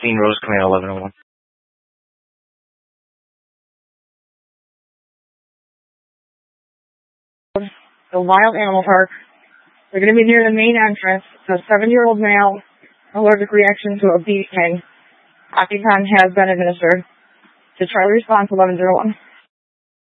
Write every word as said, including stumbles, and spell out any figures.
sixteen Rose Command eleven oh one. The Wild Animal Park. They're going to be near the main entrance. A seven-year-old male allergic reaction to a bee sting. OxyContin has been administered. To Charlie Response eleven oh one.